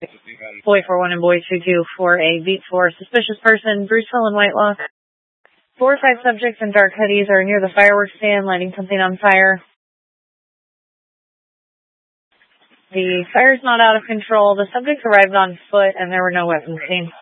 Boy 41 and Boy 22 for a beat for suspicious person, Bruce Hill and Whitelock. 4 or 5 subjects in dark hoodies are near the fireworks stand lighting something on fire. The fire's not out of control. The subjects arrived on foot and there were no weapons seen.